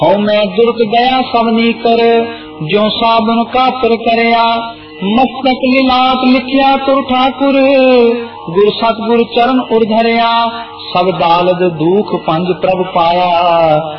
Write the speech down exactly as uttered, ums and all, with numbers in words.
हौ मैं दुर्ग गया सबनी कर, ज्यो साबुन कातर करया। मस्तक लीलाट लिखिया तुर ठाकुर, गुर सतगुर चरण उर धरया। सब दालद दुख पंज प्रभ पाया,